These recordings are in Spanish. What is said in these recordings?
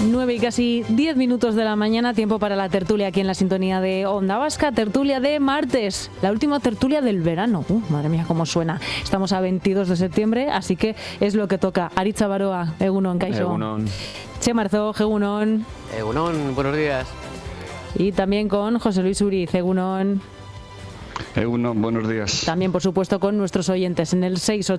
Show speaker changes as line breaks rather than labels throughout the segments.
9 y casi 10 minutos de la mañana, tiempo para la tertulia aquí en la sintonía de Onda Vasca, tertulia de martes, la última tertulia del verano. Madre mía, cómo suena. Estamos a 22 de septiembre, así que es lo que toca. Aritza Baroa, Egunon, Kaixo.
Egunon.
Txema Arzog, Egunon.
Egunon, buenos días.
Y también con José Luis Uriz, Egunon.
Egunon, buenos días.
También, por supuesto, con nuestros oyentes en el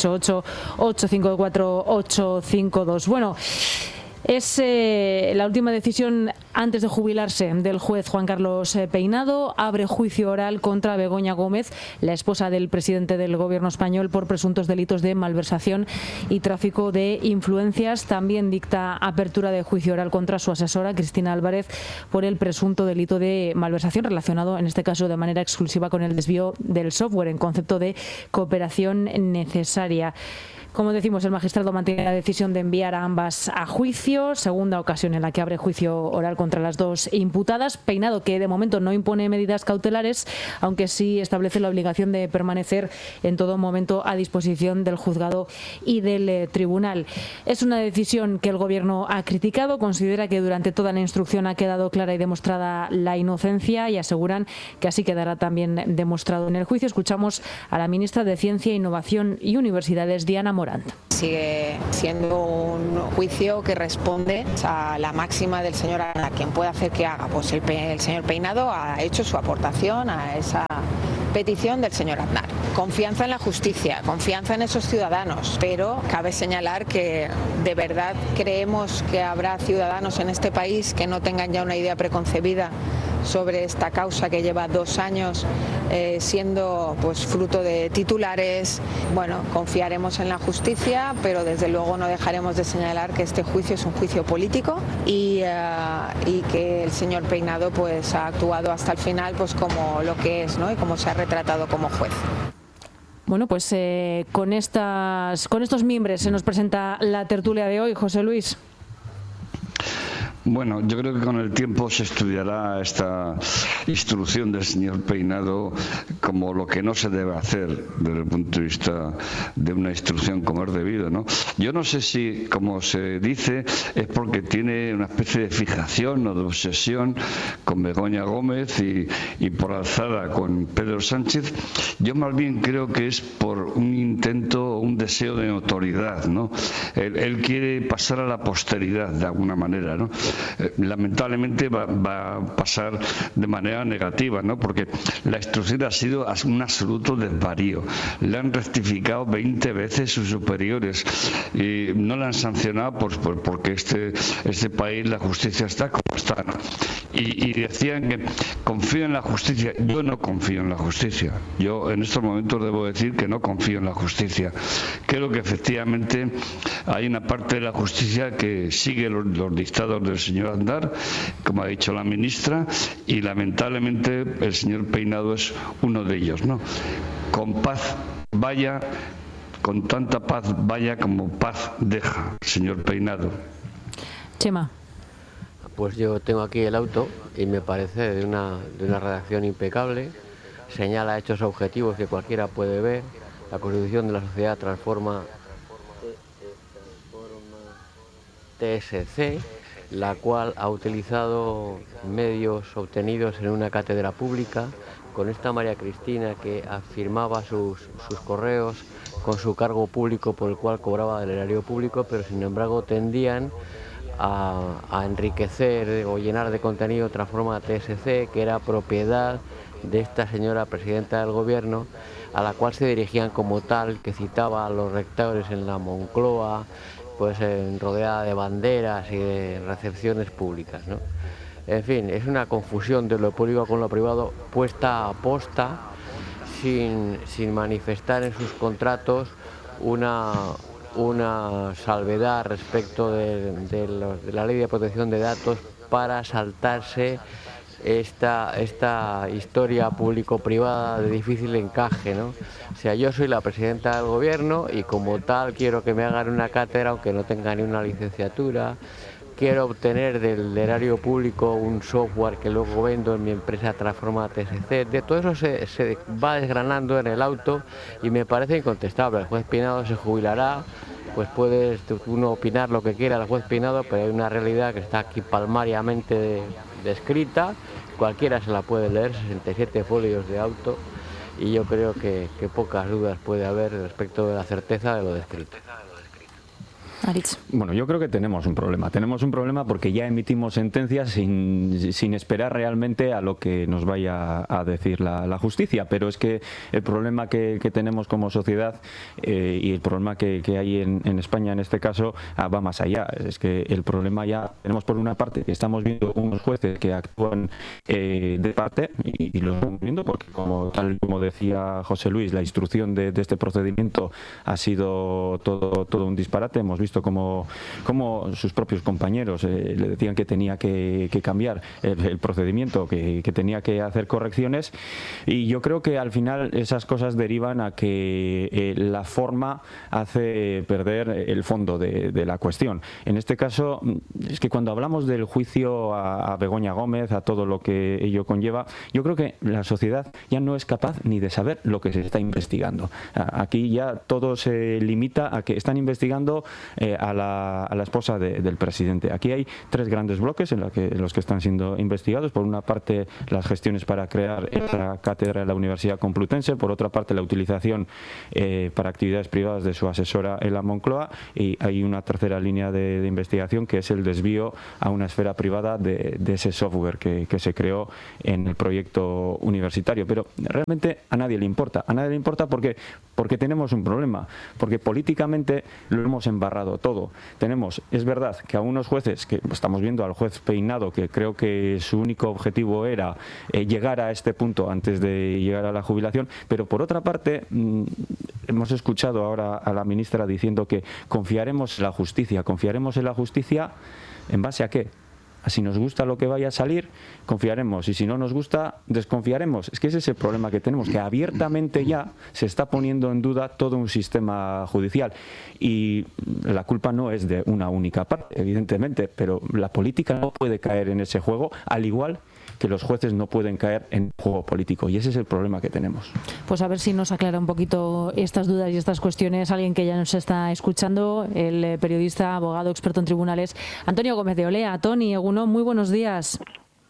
688-854-852. Bueno, es la última decisión antes de jubilarse del juez Juan Carlos Peinado. Abre juicio oral contra Begoña Gómez, la esposa del presidente del gobierno español, por presuntos delitos de malversación y tráfico de influencias. También dicta apertura de juicio oral contra su asesora, Cristina Álvarez, por el presunto delito de malversación relacionado, en este caso, de manera exclusiva con el desvío del software en concepto de cooperación necesaria. Como decimos, el magistrado mantiene la decisión de enviar a ambas a juicio, segunda ocasión en la que abre juicio oral contra las dos imputadas. Peinado, que de momento no impone medidas cautelares, aunque sí establece la obligación de permanecer en todo momento a disposición del juzgado y del tribunal. Es una decisión que el Gobierno ha criticado, considera que durante toda la instrucción ha quedado clara y demostrada la inocencia, y aseguran que así quedará también demostrado en el juicio. Escuchamos a la ministra de Ciencia, Innovación y Universidades, Diana Morant.
Sigue siendo un juicio que responde a la máxima del señor Aznar. ¿Quién puede hacer que haga? Pues el señor Peinado ha hecho su aportación a esa petición del señor Aznar. Confianza en la justicia, confianza en esos ciudadanos, pero cabe señalar que de verdad creemos que habrá ciudadanos en este país que no tengan ya una idea preconcebida sobre esta causa que lleva 2 años siendo pues fruto de titulares. Bueno, confiaremos en la justicia, pero desde luego no dejaremos de señalar que este juicio es un juicio político y que el señor Peinado pues ha actuado hasta el final pues como lo que es, ¿no? Y como se ha retratado como juez.
Bueno, pues con estos mimbres se nos presenta la tertulia de hoy, José Luis.
Bueno, yo creo que con el tiempo se estudiará esta instrucción del señor Peinado como lo que no se debe hacer desde el punto de vista de una instrucción como es debido, ¿no? Yo no sé si, como se dice, es porque tiene una especie de fijación o de obsesión con Begoña Gómez y por alzada con Pedro Sánchez. Yo más bien creo que es por un intento, un deseo de notoriedad, ¿no? Él quiere pasar a la posteridad de alguna manera, ¿no? Lamentablemente va a pasar de manera negativa, ¿no? Porque la instrucción ha sido un absoluto desvarío. Le han rectificado 20 veces sus superiores y no la han sancionado porque este país, la justicia está como está, ¿no? Y decían que confío en la justicia. Yo no confío en la justicia. Yo en estos momentos debo decir que no confío en la justicia. Creo que efectivamente hay una parte de la justicia que sigue los dictados del señor Aznar, como ha dicho la ministra, y lamentablemente el señor Peinado es uno de ellos, ¿no? Con paz vaya, con tanta paz vaya como paz deja, señor Peinado.
Chema.
Pues yo tengo aquí el auto y me parece de una redacción impecable. Señala hechos objetivos que cualquiera puede ver. La Constitución de la sociedad transforma TSC, la cual ha utilizado medios obtenidos en una cátedra pública, con esta María Cristina que afirmaba sus correos con su cargo público por el cual cobraba del erario público, pero sin embargo tendían a enriquecer o llenar de contenido otra forma TSC, que era propiedad de esta señora presidenta del gobierno, a la cual se dirigían como tal, que citaba a los rectores en la Moncloa, pues rodeada de banderas y de recepciones públicas, ¿no? En fin, es una confusión de lo público con lo privado puesta a posta, sin manifestar en sus contratos una salvedad respecto de la ley de protección de datos para saltarse esta historia público-privada de difícil encaje, ¿no? O sea, yo soy la presidenta del gobierno y como tal quiero que me hagan una cátedra aunque no tenga ni una licenciatura, quiero obtener del erario público un software que luego vendo en mi empresa Transforma TSC. De todo eso se va desgranando en el auto y me parece incontestable. El juez Peinado se jubilará, pues puedes uno opinar lo que quiera del juez Peinado, pero hay una realidad que está aquí palmariamente descrita, cualquiera se la puede leer, 67 folios de auto, y yo creo que pocas dudas puede haber respecto de la certeza de lo descrito.
Aritz.
Bueno, yo creo que tenemos un problema. Tenemos un problema porque ya emitimos sentencias sin esperar realmente a lo que nos vaya a decir la justicia. Pero es que el problema que tenemos como sociedad y el problema que hay en España en este caso va más allá. Es que el problema ya tenemos por una parte que estamos viendo unos jueces que actúan de parte y lo estamos viendo porque tal como decía José Luis, la instrucción de este procedimiento ha sido todo un disparate. Hemos visto como sus propios compañeros le decían que tenía que cambiar el procedimiento, que tenía que hacer correcciones, y yo creo que al final esas cosas derivan a que la forma hace perder el fondo de la cuestión. En este caso es que cuando hablamos del juicio a Begoña Gómez, a todo lo que ello conlleva, yo creo que la sociedad ya no es capaz ni de saber lo que se está investigando. Aquí ya todo se limita a que están investigando a la esposa del presidente. Aquí hay tres grandes bloques en los que están siendo investigados. Por una parte, las gestiones para crear esta cátedra de la Universidad Complutense. Por otra parte, la utilización para actividades privadas de su asesora en la Moncloa. Y hay una tercera línea de investigación que es el desvío a una esfera privada de ese software que se creó en el proyecto universitario. Pero realmente a nadie le importa. A nadie le importa porque tenemos un problema. Porque políticamente lo hemos embarrado todo. Es verdad que a unos jueces, que estamos viendo al juez Peinado, que creo que su único objetivo era llegar a este punto antes de llegar a la jubilación, pero por otra parte hemos escuchado ahora a la ministra diciendo que confiaremos en la justicia. ¿Confiaremos en la justicia en base a qué? Si nos gusta lo que vaya a salir, confiaremos, y si no nos gusta, desconfiaremos. Es que ese es el problema que tenemos, que abiertamente ya se está poniendo en duda todo un sistema judicial, y la culpa no es de una única parte, evidentemente, pero la política no puede caer en ese juego, al igual que los jueces no pueden caer en juego político, y ese es el problema que tenemos.
Pues a ver si nos aclara un poquito estas dudas y estas cuestiones alguien que ya nos está escuchando, el periodista, abogado, experto en tribunales, Antonio Gómez de Olea. Tony, Egunon, muy buenos días.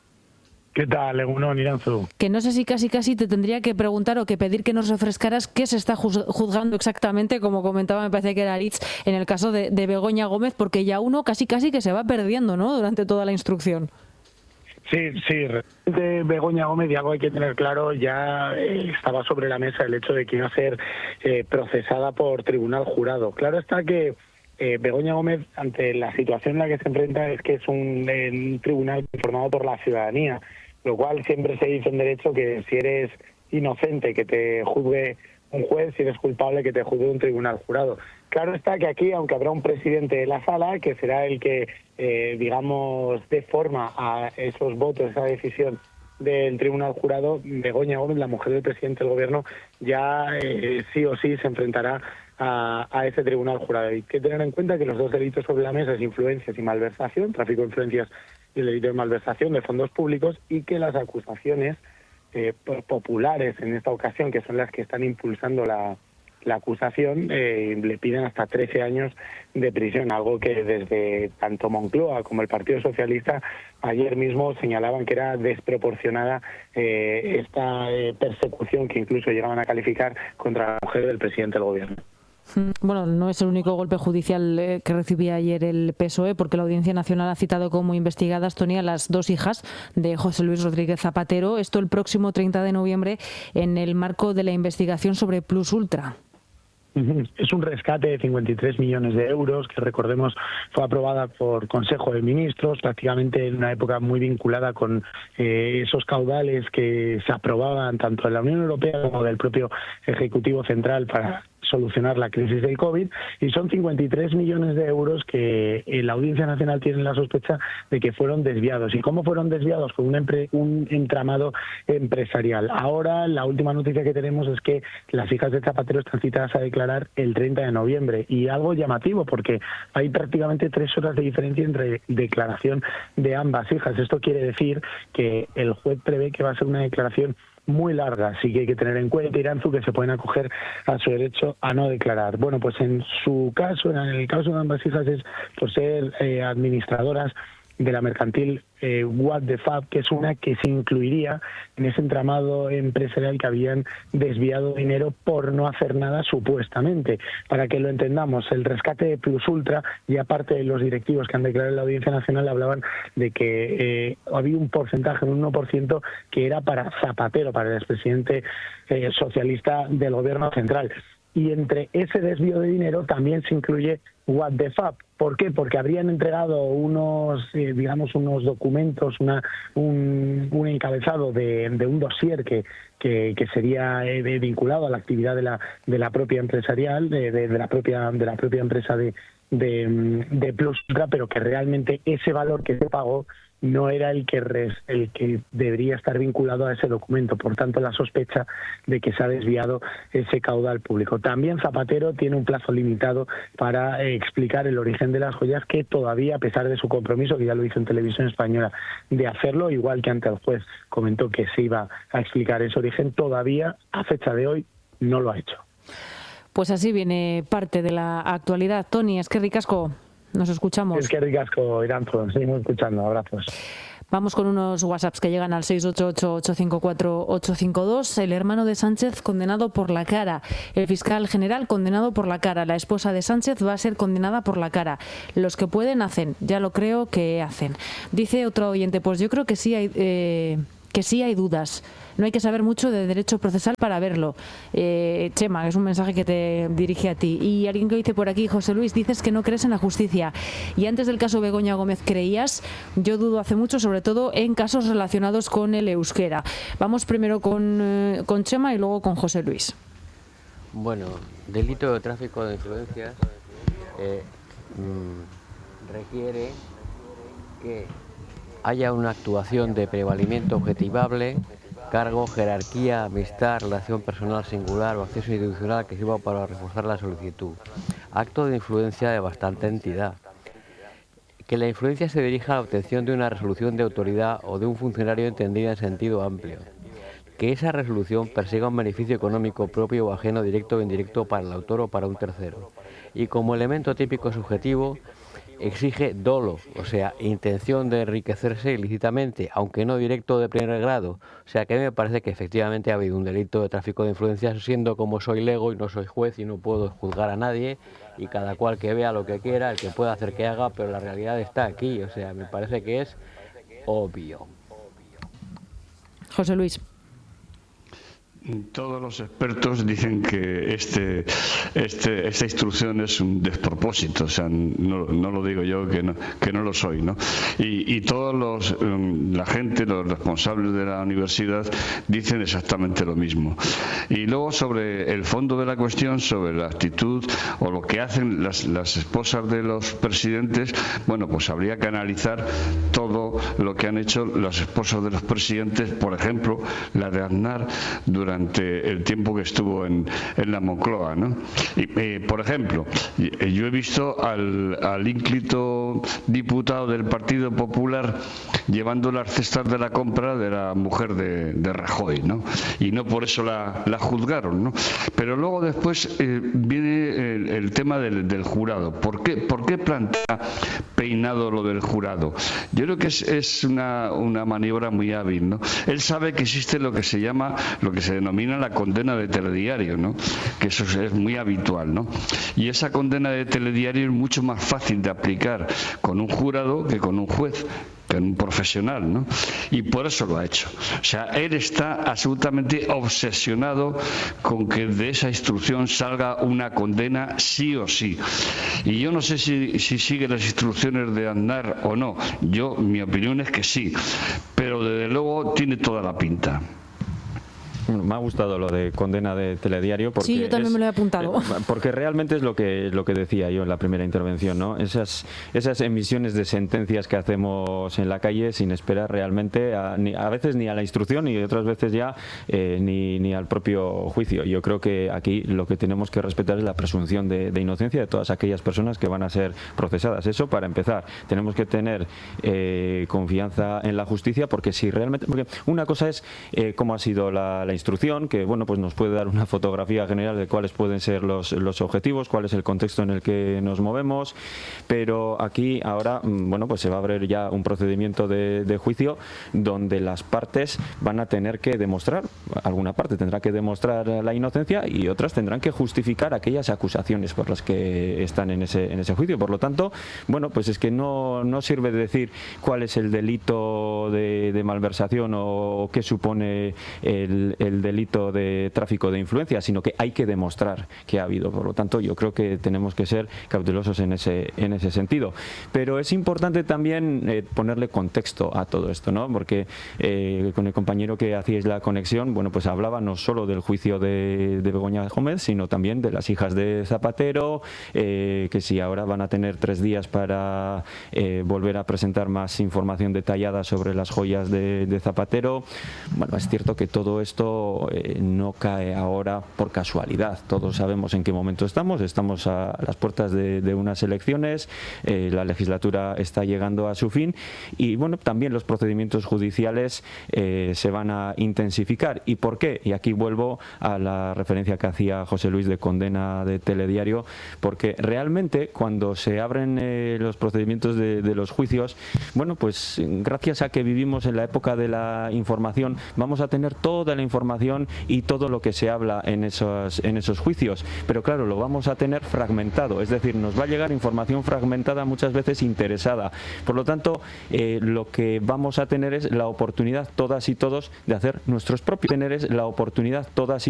¿Qué tal, Egunon, Iranzu?
Que no sé si casi te tendría que preguntar o que pedir que nos refrescaras qué se está juzgando exactamente, como comentaba, me parece que era Aritz, en el caso de Begoña Gómez, porque ya uno casi que se va perdiendo, ¿no?, durante toda la instrucción.
Sí, realmente Begoña Gómez, y algo hay que tener claro, ya estaba sobre la mesa el hecho de que iba a ser procesada por tribunal jurado. Claro está que Begoña Gómez, ante la situación en la que se enfrenta, es que es un tribunal formado por la ciudadanía, lo cual siempre se dice en derecho que si eres inocente que te juzgue un juez, si eres culpable que te juzgue un tribunal jurado. Claro está que aquí, aunque habrá un presidente de la sala, que será el que, digamos, dé forma a esos votos, esa decisión del tribunal jurado, Begoña Gómez, la mujer del presidente del gobierno, ya sí o sí se enfrentará a ese tribunal jurado. Hay que tener en cuenta que los dos delitos sobre la mesa es influencias y malversación, tráfico de influencias y el delito de malversación de fondos públicos, y que las acusaciones populares en esta ocasión, que son las que están impulsando la acusación, le piden hasta 13 años de prisión, algo que desde tanto Moncloa como el Partido Socialista ayer mismo señalaban que era desproporcionada esta persecución, que incluso llegaban a calificar contra la mujer del presidente del gobierno.
Bueno, no es el único golpe judicial que recibía ayer el PSOE, porque la Audiencia Nacional ha citado como investigadas, Tony, a las dos hijas de José Luis Rodríguez Zapatero. Esto el próximo 30 de noviembre en el marco de la investigación sobre Plus Ultra.
Es un rescate de 53 millones de euros que, recordemos, fue aprobada por Consejo de Ministros, prácticamente en una época muy vinculada con esos caudales que se aprobaban tanto de la Unión Europea como del propio Ejecutivo Central para solucionar la crisis del COVID, y son 53 millones de euros que la Audiencia Nacional tiene la sospecha de que fueron desviados. ¿Y cómo fueron desviados? Con un entramado empresarial. Ahora, la última noticia que tenemos es que las hijas de Zapatero están citadas a declarar el 30 de noviembre, y algo llamativo, porque hay prácticamente 3 horas de diferencia entre declaración de ambas hijas. Esto quiere decir que el juez prevé que va a ser una declaración muy larga, así que hay que tener en cuenta, Iranzu, que se pueden acoger a su derecho a no declarar. Bueno, pues en su caso, en el caso de ambas hijas, es por ser administradoras de la mercantil What the Fab, que es una que se incluiría en ese entramado empresarial que habían desviado dinero por no hacer nada supuestamente. Para que lo entendamos, el rescate de Plus Ultra, y aparte de los directivos que han declarado en la Audiencia Nacional, hablaban de que había un porcentaje, un 1%, que era para Zapatero, para el expresidente socialista del gobierno central. Y entre ese desvío de dinero también se incluye What the Fab. ¿Por qué? Porque habrían entregado unos documentos, un encabezado de un dossier que sería vinculado a la actividad de la propia empresarial, de la propia empresa de Plus Ultra, pero que realmente ese valor que se pagó no era el que debería estar vinculado a ese documento. Por tanto, la sospecha de que se ha desviado ese caudal público. También Zapatero tiene un plazo limitado para explicar el origen de las joyas, que todavía, a pesar de su compromiso, que ya lo hizo en Televisión Española, de hacerlo, igual que ante el juez comentó que se iba a explicar ese origen, todavía, a fecha de hoy, no lo ha hecho.
Pues así viene parte de la actualidad. Toni, es que ricasco. Nos escuchamos.
Es que ricasco, Iranzo. Seguimos escuchando. Abrazos.
Vamos con unos WhatsApps que llegan al 688-854-852. El hermano de Sánchez condenado por la cara. El fiscal general condenado por la cara. La esposa de Sánchez va a ser condenada por la cara. Los que pueden hacen. Ya lo creo que hacen. Dice otro oyente, pues yo creo que sí hay dudas. No hay que saber mucho de derecho procesal para verlo. Chema, es un mensaje que te dirige a ti. Y alguien que dice por aquí, José Luis, dices que no crees en la justicia. Y antes del caso Begoña Gómez creías. Yo dudo hace mucho, sobre todo en casos relacionados con el euskera. Vamos primero con Chema y luego con José Luis.
Bueno, delito de tráfico de influencias requiere que haya una actuación de prevalimiento objetivable, cargo, jerarquía, amistad, relación personal singular o acceso institucional que sirva para reforzar la solicitud. Acto de influencia de bastante entidad. Que la influencia se dirija a la obtención de una resolución de autoridad o de un funcionario entendida en sentido amplio. Que esa resolución persiga un beneficio económico propio o ajeno, directo o indirecto, para el autor o para un tercero. Y como elemento típico subjetivo, exige dolo, o sea, intención de enriquecerse ilícitamente, aunque no directo de primer grado. O sea, que a mí me parece que efectivamente ha habido un delito de tráfico de influencias, siendo como soy lego y no soy juez y no puedo juzgar a nadie, y cada cual que vea lo que quiera, el que pueda hacer que haga, pero la realidad está aquí. O sea, me parece que es obvio.
José Luis.
Todos los expertos dicen que esta instrucción es un despropósito, o sea, no lo digo yo, que no lo soy, ¿no? Y todos la gente, los responsables de la universidad dicen exactamente lo mismo. Y luego, sobre el fondo de la cuestión, sobre la actitud o lo que hacen las esposas de los presidentes, bueno, pues habría que analizar todo lo que han hecho las esposas de los presidentes, por ejemplo, la de Aznar durante el tiempo que estuvo en la Moncloa, ¿no? Y, por ejemplo, yo he visto al ínclito diputado del Partido Popular llevando las cestas de la compra de la mujer de Rajoy, ¿no? Y no por eso la juzgaron, ¿no? Pero luego después viene el tema del jurado. ¿Por qué plantea Peinado lo del jurado? Yo creo que es una maniobra muy hábil, ¿no? Él sabe que existe lo que se denomina la condena de telediario, ¿no? Que eso es muy habitual, ¿no? Y esa condena de telediario es mucho más fácil de aplicar con un jurado que con un juez, que un profesional, ¿no? Y por eso lo ha hecho. O sea, él está absolutamente obsesionado con que de esa instrucción salga una condena sí o sí. Y yo no sé si sigue las instrucciones de Aznar o no. Mi opinión es que sí, pero desde luego tiene toda la pinta.
Me ha gustado lo de condena de Telediario porque
sí, yo también me lo he apuntado.
Porque realmente es lo que decía yo en la primera intervención, ¿no? Esas emisiones de sentencias que hacemos en la calle sin esperar realmente a veces ni a la instrucción y otras veces ya ni al propio juicio. Yo creo que aquí lo que tenemos que respetar es la presunción de inocencia de todas aquellas personas que van a ser procesadas. Eso para empezar. Tenemos que tener confianza en la justicia porque una cosa es cómo ha sido la instrucción, que bueno, pues nos puede dar una fotografía general de cuáles pueden ser los objetivos, cuál es el contexto en el que nos movemos, pero aquí ahora bueno, pues se va a abrir ya un procedimiento de juicio donde las partes van a tener que demostrar, alguna parte tendrá que demostrar la inocencia y otras tendrán que justificar aquellas acusaciones por las que están en ese juicio. Por lo tanto, bueno, pues es que no sirve de decir cuál es el delito de malversación o qué supone el delito de tráfico de influencia, sino que hay que demostrar que ha habido. Por lo tanto, yo creo que tenemos que ser cautelosos en ese sentido. Pero es importante también ponerle contexto a todo esto, ¿no? Porque con el compañero que hacíais la conexión, bueno, pues hablaba no solo del juicio de Begoña Gómez, sino también de las hijas de Zapatero, que si ahora van a tener 3 días para volver a presentar más información detallada sobre las joyas de Zapatero. Bueno, es cierto que todo esto no cae ahora por casualidad. Todos sabemos en qué momento estamos a las puertas de unas elecciones, la legislatura está llegando a su fin y bueno, también los procedimientos judiciales se van a intensificar. ¿Y por qué? Y aquí vuelvo a la referencia que hacía José Luis de condena de Telediario, porque realmente cuando se abren los procedimientos de los juicios, bueno, pues gracias a que vivimos en la época de la información, vamos a tener toda la información y todo lo que se habla en esos juicios, pero claro, lo vamos a tener fragmentado, es decir, nos va a llegar información fragmentada, muchas veces interesada. Por lo tanto, lo que vamos a tener es la oportunidad todas y todos de hacer nuestros propios,